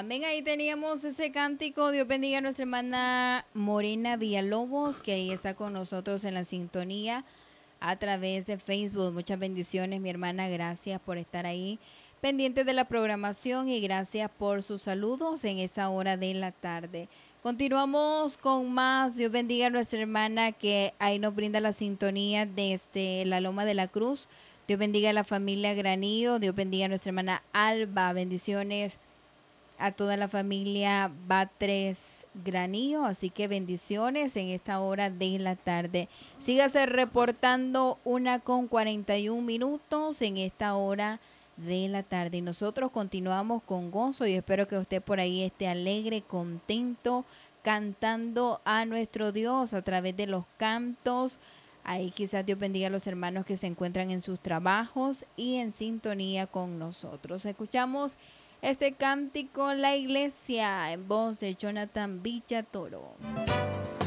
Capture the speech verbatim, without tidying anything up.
Amén, ahí teníamos ese cántico. Dios bendiga a nuestra hermana Morena Villalobos, que ahí está con nosotros en la sintonía a través de Facebook. Muchas bendiciones, mi hermana. Gracias por estar ahí pendiente de la programación y gracias por sus saludos en esa hora de la tarde. Continuamos con más. Dios bendiga a nuestra hermana que ahí nos brinda la sintonía desde la Loma de la Cruz. Dios bendiga a la familia Granillo. Dios bendiga a nuestra hermana Alba. Bendiciones a toda la familia Batres Granillo, así que bendiciones en esta hora de la tarde. Sígase reportando una con cuarenta y un minutos en esta hora de la tarde y nosotros continuamos con gozo y espero que usted por ahí esté alegre, contento, cantando a nuestro Dios a través de los cantos. Ahí quizás Dios bendiga a los hermanos que se encuentran en sus trabajos y en sintonía con nosotros. Escuchamos este cántico, La Iglesia, en voz de Jonathan Villatoro.